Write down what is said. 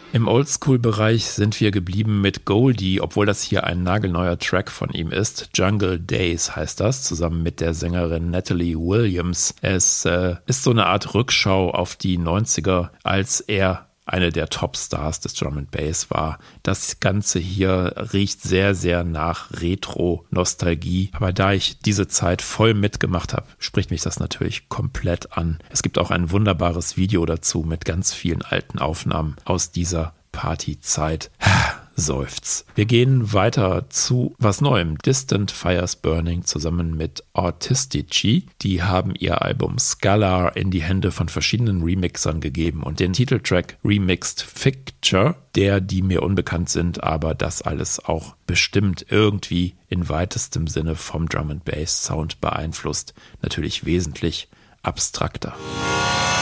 Im Oldschool-Bereich sind wir geblieben mit Goldie, obwohl das hier ein nagelneuer Track von ihm ist. Jungle Days heißt das, zusammen mit der Sängerin Natalie Williams. Es ist so eine Art Rückschau auf die 90er, als er eine der Topstars des Drum and Bass war. Das Ganze hier riecht sehr, sehr nach Retro-Nostalgie. Aber da ich diese Zeit voll mitgemacht habe, spricht mich das natürlich komplett an. Es gibt auch ein wunderbares Video dazu mit ganz vielen alten Aufnahmen aus dieser Partyzeit. Seufz. Wir gehen weiter zu was Neuem. Distant Fires Burning zusammen mit Artistici. Die haben ihr Album Scalar in die Hände von verschiedenen Remixern gegeben und den Titeltrack Remixed Picture, die mir unbekannt sind, aber das alles auch bestimmt irgendwie in weitestem Sinne vom Drum and Bass Sound beeinflusst. Natürlich wesentlich abstrakter.